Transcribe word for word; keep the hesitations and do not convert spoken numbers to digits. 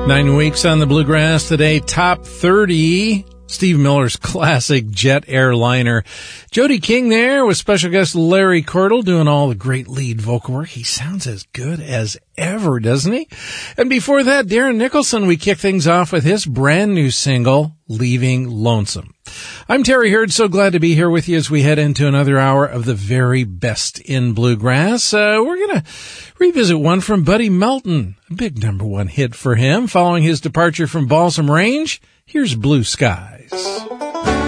Nine weeks on the Bluegrass today, top thirty, Steve Miller's classic jet airliner. Jody King there with special guest Larry Cordle doing all the great lead vocal work. He sounds as good as ever, doesn't he? And before that, Darren Nicholson, we kick things off with his brand new single, Leaving Lonesome. I'm Terry Hurd, so glad to be here with you as we head into another hour of the very best in bluegrass. Uh, we're going to revisit one from Buddy Melton, a big number one hit for him. Following his departure from Balsam Range, here's Blue Skies.